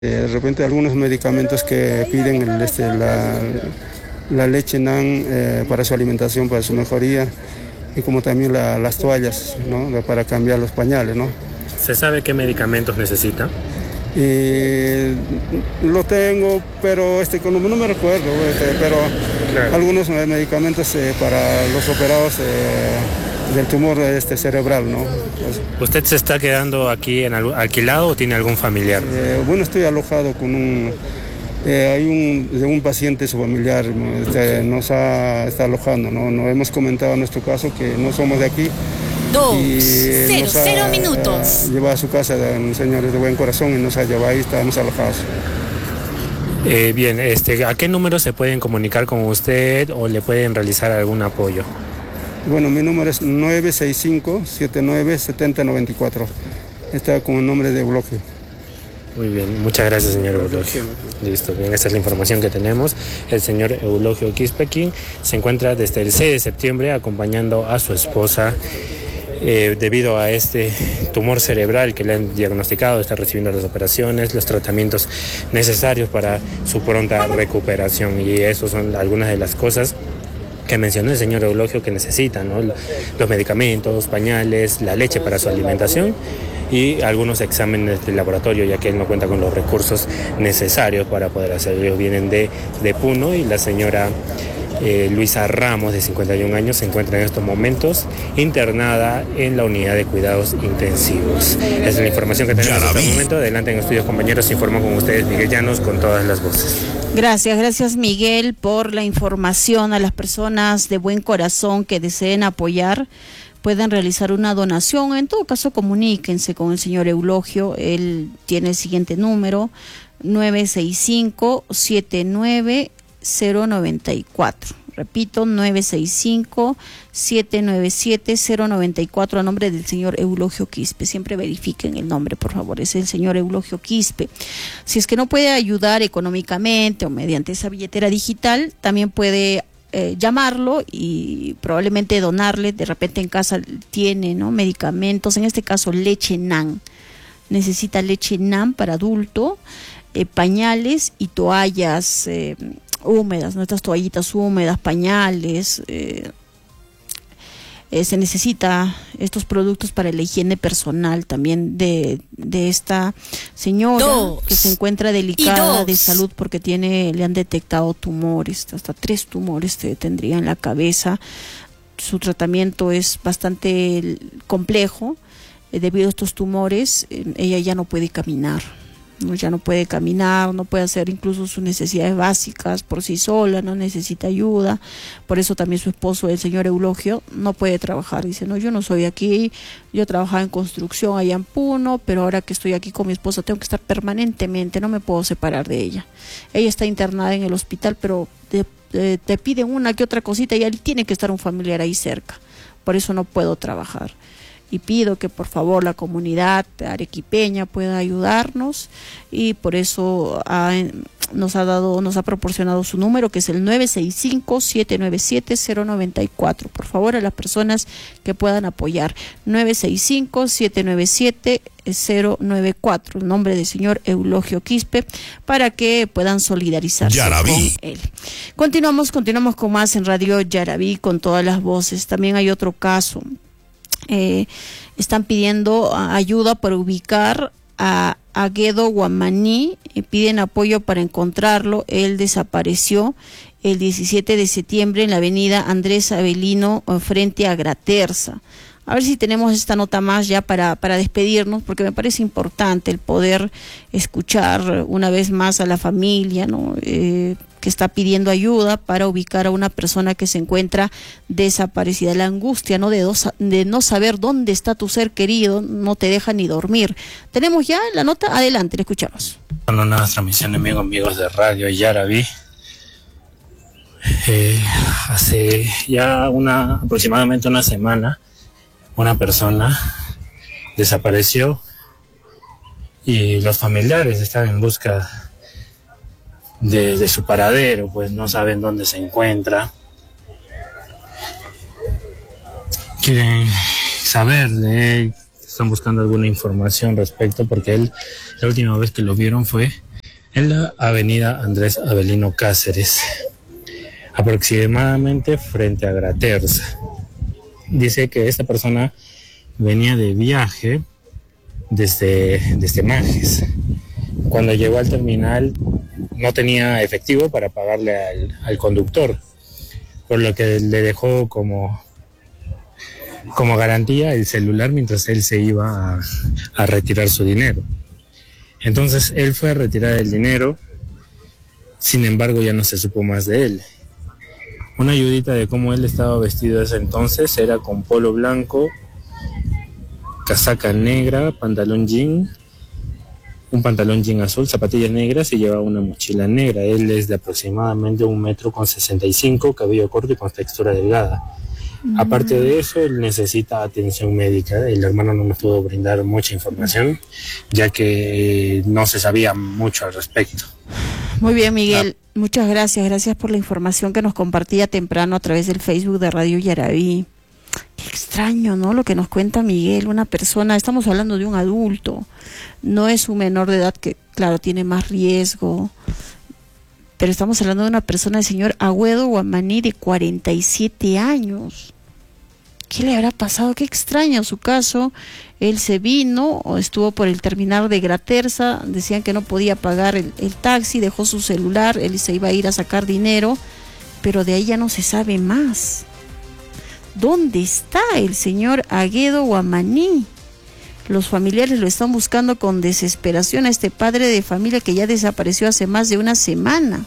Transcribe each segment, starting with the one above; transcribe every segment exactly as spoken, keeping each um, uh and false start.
De repente algunos medicamentos que piden el, este, la, la leche NAN eh, para su alimentación, para su mejoría, y como también la, las toallas, ¿no? Para cambiar los pañales, ¿no? ¿Se sabe qué medicamentos necesita? Y lo tengo, pero este, no, no me recuerdo, este, pero claro. Algunos medicamentos eh, para los operados eh, del tumor este, cerebral, ¿no? Pues, ¿usted se está quedando aquí en alquilado o tiene algún familiar? Eh, bueno, estoy alojado con un... Eh, hay un, de un paciente, su familiar este, nos ha, está alojando, ¿no? Nos hemos comentado en nuestro caso que no somos de aquí. Dos, cero, cero minutos. Lleva a su casa un señor de buen corazón y nos ha llevado ahí, estamos alojados. Eh, bien, este, ¿a qué número se pueden comunicar con usted o le pueden realizar algún apoyo? Bueno, mi número es nueve seis cinco, siete nueve, siete cero nueve cuatro. Está con el nombre de Eulogio. Muy bien, muchas gracias, señor Eulogio. Listo, bien, esta es la información que tenemos. El señor Eulogio Quispe se encuentra desde el seis de septiembre acompañando a su esposa eh, debido a este tumor cerebral que le han diagnosticado. Está recibiendo las operaciones, los tratamientos necesarios para su pronta recuperación, y esas son algunas de las cosas que mencionó el señor Eulogio que necesita, ¿no? Los medicamentos, pañales, la leche para su alimentación y algunos exámenes de laboratorio, ya que él no cuenta con los recursos necesarios para poder hacerlo. Ellos vienen de, de Puno, y la señora eh, Luisa Ramos, de cincuenta y un años, se encuentra en estos momentos internada en la unidad de cuidados intensivos. Esa es la información que tenemos hasta el momento. Adelante en estudios, compañeros, se informa con ustedes Miguel Llanos con todas las voces. Gracias, gracias Miguel por la información. A las personas de buen corazón que deseen apoyar, pueden realizar una donación. En todo caso, comuníquense con el señor Eulogio. Él tiene el siguiente número: nueve seis cinco, siete nueve cero nueve cuatro. Repito, nueve seis cinco, siete nueve siete, cero nueve cuatro, a nombre del señor Eulogio Quispe. Siempre verifiquen el nombre, por favor, es el señor Eulogio Quispe. Si es que no puede ayudar económicamente o mediante esa billetera digital, también puede eh, llamarlo y probablemente donarle. De repente en casa tiene, ¿no?, medicamentos, en este caso leche NAN. Necesita leche NAN para adulto, eh, pañales y toallas eh, húmedas, nuestras toallitas húmedas, pañales. Eh, eh, se necesita estos productos para la higiene personal también de, de esta señora dos, que se encuentra delicada de salud porque tiene, le han detectado tumores, hasta tres tumores que tendría en la cabeza. Su tratamiento es bastante complejo eh, debido a estos tumores. Eh, ella ya no puede caminar. No, ya no puede caminar, no puede hacer incluso sus necesidades básicas por sí sola, no necesita ayuda. Por eso también su esposo, el señor Eulogio, no puede trabajar. Dice, no, yo no soy aquí, yo trabajaba en construcción allá en Puno, pero ahora que estoy aquí con mi esposa tengo que estar permanentemente, no me puedo separar de ella. Ella está internada en el hospital, pero te, te, te piden una que otra cosita y él tiene que estar un familiar ahí cerca. Por eso no puedo trabajar. Y pido que por favor la comunidad arequipeña pueda ayudarnos, y por eso ha, nos ha dado, nos ha proporcionado su número, que es el nueve seis cinco, siete nueve siete, cero nueve cuatro. Por favor, a las personas que puedan apoyar, nueve seis cinco, siete nueve siete, cero nueve cuatro, el nombre del señor Eulogio Quispe, para que puedan solidarizarse Yaraví. con él. Continuamos, continuamos con más en Radio Yaraví, con todas las voces. También hay otro caso. Eh, están pidiendo ayuda para ubicar a Aguedo Guamaní, y piden apoyo para encontrarlo. Él desapareció el diecisiete de septiembre en la avenida Andrés Avelino, frente a Graterza. A ver si tenemos esta nota más ya para, para despedirnos, porque me parece importante el poder escuchar una vez más a la familia, ¿no?, eh, que está pidiendo ayuda para ubicar a una persona que se encuentra desaparecida. La angustia, ¿no?, de, dos, de no saber dónde está tu ser querido, no te deja ni dormir. Tenemos ya la nota, adelante, le escuchamos. Una nueva transmisión, amigos, amigos de Radio Yaraví. Eh, hace ya una aproximadamente una semana, una persona desapareció y los familiares están en busca de, de su paradero, pues no saben dónde se encuentra. Quieren saber de él, están buscando alguna información respecto, porque él, la última vez que lo vieron fue en la avenida Andrés Avelino Cáceres, aproximadamente frente a Graterza. Dice que esta persona venía de viaje desde, desde Majes. Cuando llegó al terminal no tenía efectivo para pagarle al, al conductor, por lo que le dejó como, como garantía el celular mientras él se iba a, a retirar su dinero. Entonces él fue a retirar el dinero, sin embargo ya no se supo más de él. Una ayudita de cómo él estaba vestido ese entonces era con polo blanco, casaca negra, pantalón jean, un pantalón jean azul, zapatillas negras y llevaba una mochila negra. Él es de aproximadamente un metro con sesenta y cinco, cabello corto y con textura delgada. Mm. Aparte de eso, él necesita atención médica. El hermano no nos pudo brindar mucha información, ya que no se sabía mucho al respecto. Muy bien, Miguel. Ah. Muchas gracias. Gracias por la información que nos compartía temprano a través del Facebook de Radio Yaraví. Qué extraño, ¿no? Lo que nos cuenta Miguel, una persona, estamos hablando de un adulto, no es un menor de edad que, claro, tiene más riesgo, pero estamos hablando de una persona, el señor Agüedo Guamaní, de cuarenta y siete años. ¿Qué le habrá pasado? Qué extraño su caso. Él se vino, o estuvo por el terminal de Graterza, decían que no podía pagar el, el taxi, dejó su celular, él se iba a ir a sacar dinero, pero de ahí ya no se sabe más. ¿Dónde está el señor Agüedo Guamaní? Los familiares lo están buscando con desesperación a este padre de familia que ya desapareció hace más de una semana.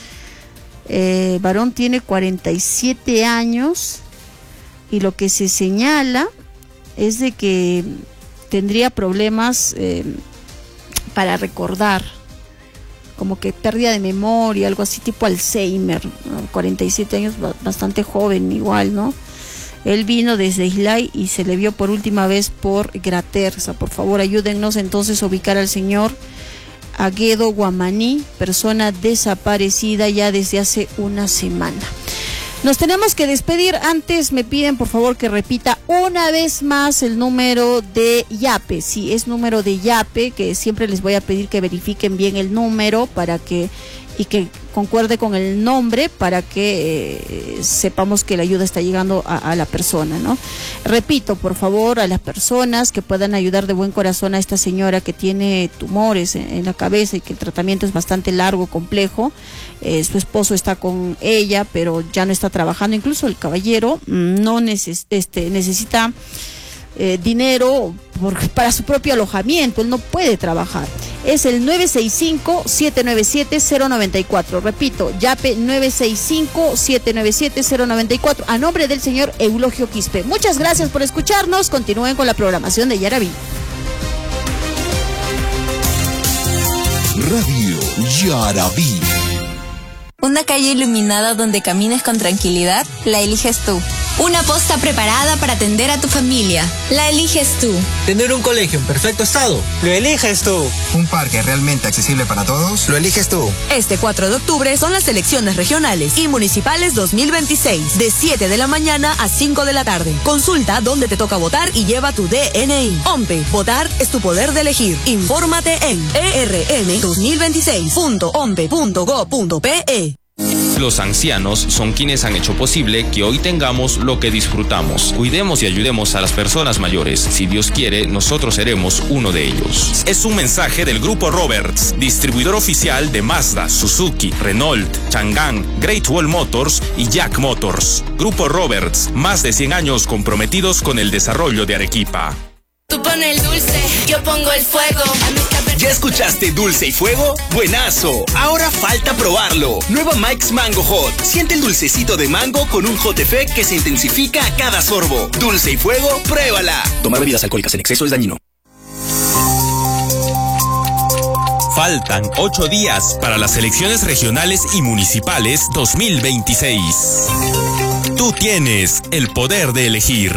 Eh, varón tiene cuarenta y siete años y lo que se señala es de que tendría problemas eh, para recordar, como que pérdida de memoria, algo así tipo Alzheimer, ¿no? cuarenta y siete años, bastante joven igual, ¿no? Él vino desde Islay y se le vio por última vez por Graterza. Por favor, ayúdennos entonces a ubicar al señor Agüedo Guamaní, persona desaparecida ya desde hace una semana. Nos tenemos que despedir. Antes me piden por favor que repita una vez más el número de Yape. Sí, es número de Yape, que siempre les voy a pedir que verifiquen bien el número para que y que concuerde con el nombre para que eh, sepamos que la ayuda está llegando a, a la persona, ¿no? Repito, por favor, a las personas que puedan ayudar de buen corazón a esta señora que tiene tumores en, en la cabeza y que el tratamiento es bastante largo, complejo. Eh, su esposo está con ella, pero ya no está trabajando. Incluso el caballero no neces- este, necesita eh, dinero por, para su propio alojamiento. Él no puede trabajar. Es el nueve seis cinco, siete nueve siete, cero nueve cuatro. Repito, Yape nueve seis cinco, siete nueve siete, cero nueve cuatro, a nombre del señor Eulogio Quispe. Muchas gracias por escucharnos. Continúen con la programación de Yaraví. Radio Yaraví. Una calle iluminada donde camines con tranquilidad, la eliges tú. Una posta preparada para atender a tu familia, la eliges tú. Tener un colegio en perfecto estado, lo eliges tú. Un parque realmente accesible para todos, lo eliges tú. Este cuatro de octubre son las elecciones regionales y municipales dos mil veintiséis, de siete de la mañana a cinco de la tarde. Consulta dónde te toca votar y lleva tu D N I. OMPE, votar es tu poder de elegir. Infórmate en e r m dos mil veintiséis punto ompe punto go punto pe e. Los ancianos son quienes han hecho posible que hoy tengamos lo que disfrutamos. Cuidemos y ayudemos a las personas mayores. Si Dios quiere, nosotros seremos uno de ellos. Es un mensaje del Grupo Roberts, distribuidor oficial de Mazda, Suzuki, Renault, Chang'an, Great Wall Motors y Jack Motors. Grupo Roberts, más de cien años comprometidos con el desarrollo de Arequipa. Tú pones el dulce, yo pongo el fuego. ¿Ya escuchaste Dulce y Fuego? ¡Buenazo! Ahora falta probarlo. Nueva Mike's Mango Hot. Siente el dulcecito de mango con un hot effect que se intensifica a cada sorbo. Dulce y Fuego, pruébala. Tomar bebidas alcohólicas en exceso es dañino. Faltan ocho días para las elecciones regionales y municipales dos mil veintiséis. Tú tienes el poder de elegir.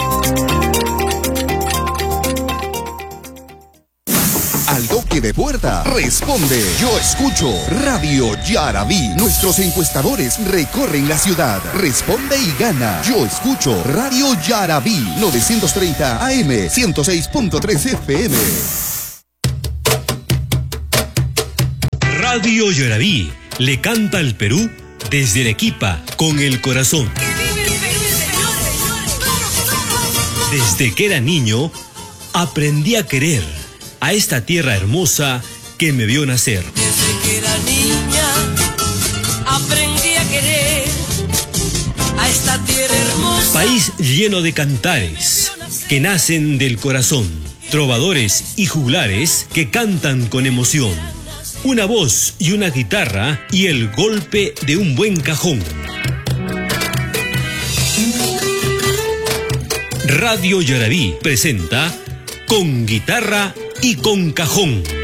Al toque de puerta, responde. Yo escucho Radio Yaraví. Nuestros encuestadores recorren la ciudad. Responde y gana. Yo escucho Radio Yaraví. novecientos treinta A M, ciento seis punto tres F M. Radio Yaraví le canta al Perú desde Arequipa con el corazón. Desde que era niño, aprendí a querer a esta tierra hermosa que me vio nacer. Desde que era niña, aprendí a querer a esta tierra hermosa. País lleno de cantares que nacen del corazón, trovadores y juglares que cantan con emoción. Una voz y una guitarra y el golpe de un buen cajón. Radio Yaraví presenta Con Guitarra y con Cajón.